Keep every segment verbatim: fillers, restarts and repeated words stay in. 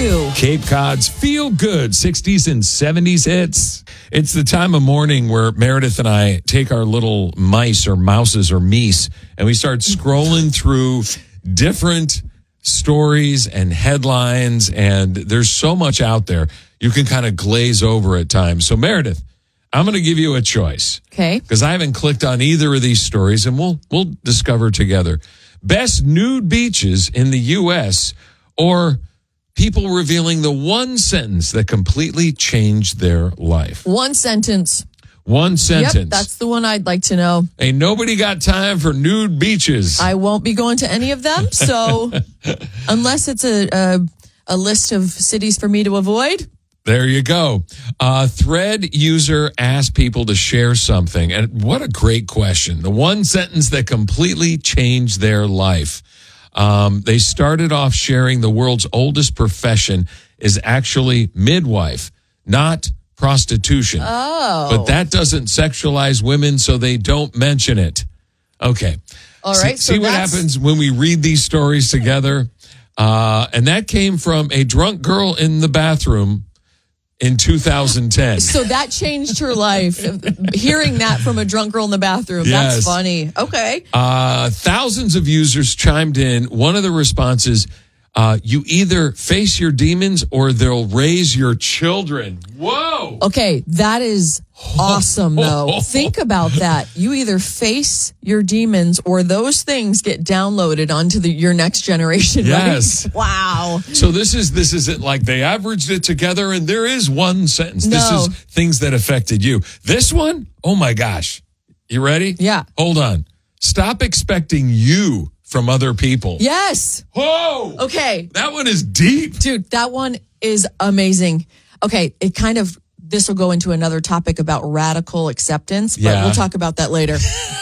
to Cape Cod's Feel Good sixties and seventies hits. It's the time of morning where Meredith and I take our little mice or mouses or meese and we start scrolling through different stories and headlines, and there's so much out there you can kind of glaze over at times. So Meredith, I'm going to give you a choice. Okay. Because I haven't clicked on either of these stories, and we'll we'll discover together. Best nude beaches in the U S or people revealing the one sentence that completely changed their life. One sentence. One sentence. Yep, that's the one I'd like to know. Ain't nobody got time for nude beaches. I won't be going to any of them, so unless it's a, a a list of cities for me to avoid. There you go. Uh, Thread user asked people to share something, and what a great question. The one sentence that completely changed their life. Um, they started off sharing the world's oldest profession is actually midwife, not prostitution. Oh. But that doesn't sexualize women, so they don't mention it. Okay. All right. See, so see what that's... happens when we read these stories together? Uh, and that came from a drunk girl in the bathroom in two thousand ten. So that changed her life. Hearing that from a drunk girl in the bathroom. Yes. That's funny. Okay. Uh, thousands of users chimed in. One of the responses, uh, you either face your demons or they'll raise your children. Whoa. Okay. That is awesome, though. Think about that. You either face your demons or those things get downloaded onto the, your next generation. Yes. Right? Wow. So this is this isn't like they averaged it together and there is one sentence. No. This is things that affected you. This one, oh my gosh. You ready? Yeah. Hold on. Stop expecting you from other people. Yes. Whoa. Okay. That one is deep. Dude, that one is amazing. Okay. It kind of, this will go into another topic about radical acceptance, but Yeah. we'll talk about that later.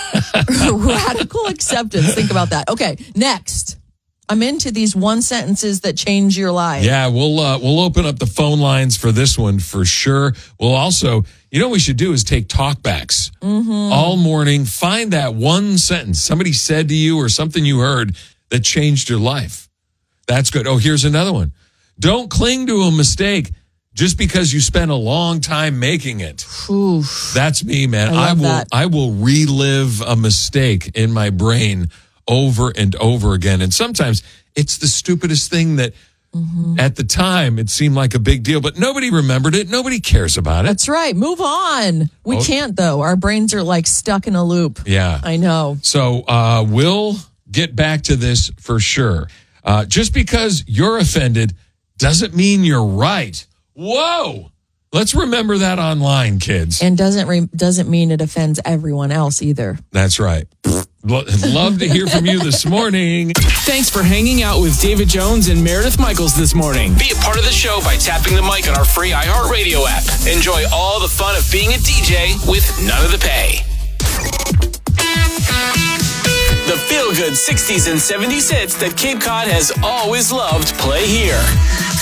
Radical acceptance. Think about that. Okay. Next. I'm into these one sentences that change your life. Yeah, we'll uh, we'll open up the phone lines for this one for sure. We'll also, you know what we should do is take talkbacks Mm-hmm. all morning. Find that one sentence somebody said to you or something you heard that changed your life. That's good. Oh, here's another one. Don't cling to a mistake just because you spent a long time making it. Oof. That's me, man. I I, love will that. I will relive a mistake in my brain over and over again. And sometimes it's the stupidest thing that Mm-hmm. at the time it seemed like a big deal, but nobody remembered it. Nobody cares about it. That's right. Move on. We Oh. can't, though. Our brains are like stuck in a loop. Yeah. I know. So uh, we'll get back to this for sure. Uh, just because you're offended doesn't mean you're right. Whoa. Let's remember that online, kids. And doesn't re- doesn't mean it offends everyone else either. That's right. Lo- Love to hear from you this morning. Thanks for hanging out with David Jones and Meredith Michaels this morning. Be a part of the show by tapping the mic on our free iHeartRadio app. Enjoy all the fun of being a D J with none of the pay. The feel-good sixties and seventies hits that Cape Cod has always loved play here.